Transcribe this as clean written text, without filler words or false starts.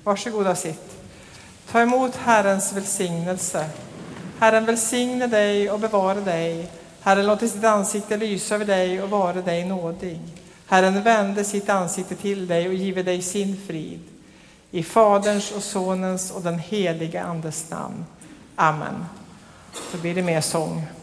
Varsågoda sitt. Ta emot Herrens välsignelse. Herren välsigne dig och bevara dig. Herren låter sitt ansikte lysa över dig och vara dig nådig. Herren vände sitt ansikte till dig och give dig sin frid. I Faderns och Sonens och den heliga Andes namn. Amen. Så blir det mer sång.